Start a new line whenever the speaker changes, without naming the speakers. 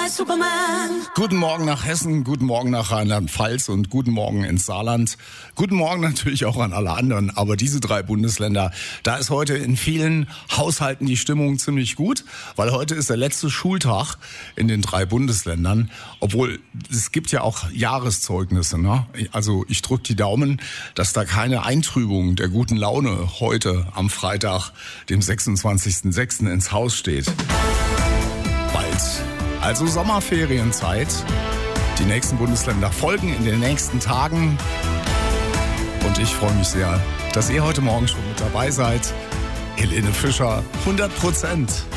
Superman.
Guten Morgen nach Hessen, guten Morgen nach Rheinland-Pfalz und guten Morgen ins Saarland. Guten Morgen natürlich auch an alle anderen, aber diese 3 Bundesländer, da ist heute in vielen Haushalten die Stimmung ziemlich gut, weil heute ist der letzte Schultag in den 3 Bundesländern, obwohl es gibt ja auch Jahreszeugnisse, ne? Also ich drücke die Daumen, dass da keine Eintrübung der guten Laune heute am Freitag, dem 26.06. ins Haus steht. Bald. Also Sommerferienzeit. Die nächsten Bundesländer folgen in den nächsten Tagen. Und ich freue mich sehr, dass ihr heute Morgen schon mit dabei seid. Helene Fischer, 100%.